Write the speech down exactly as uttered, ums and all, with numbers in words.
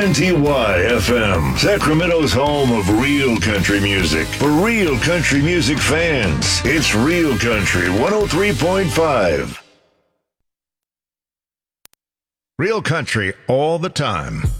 T Y F M, Sacramento's home of real country music. For real country music fans, it's Real Country one oh three point five. Real country all the time.